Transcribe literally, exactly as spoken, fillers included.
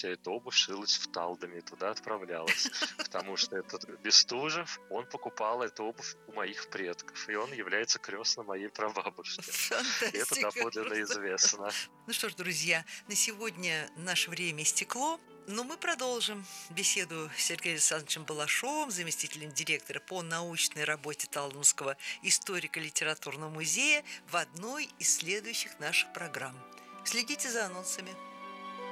вся эта обувь шилась в Талдоме, туда отправлялась, потому что этот Бестужев, он покупал эту обувь у моих предков, и он является крестным моей прабабушки. И это Фантастика доподлинно просто. известно. Ну что ж, друзья, на сегодня наше время истекло, но мы продолжим беседу с Сергеем Александровичем Балашовым, заместителем директора по научной работе Талдомского историко-литературного музея, в одной из следующих наших программ. Следите за анонсами.